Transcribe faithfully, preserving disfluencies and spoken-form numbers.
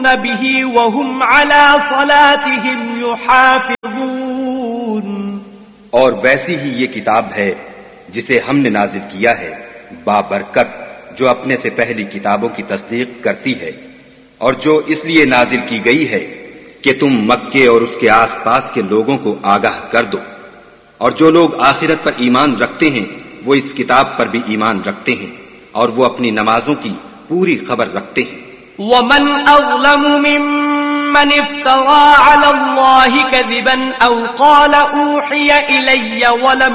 बिही वहुम अला सलातिहिम युहाफिज़ून। और वैसी ही ये किताब है जिसे हमने नाजिल किया है, बाबरकत, जो अपने से पहली किताबों की तस्दीक करती है, और जो इसलिए नाजिल की गई है कि तुम मक्के और उसके आसपास के लोगों को आगाह कर दो। और जो लोग आखिरत पर ईमान रखते हैं वो इस किताब पर भी ईमान रखते हैं और वो अपनी नमाजों की पूरी खबर रखते हैं। वमन अज़लमु मिम्मन इफ्तरा अला अल्लाहि कज़िबन औ क़ाल ऊहिय इलय्य वलम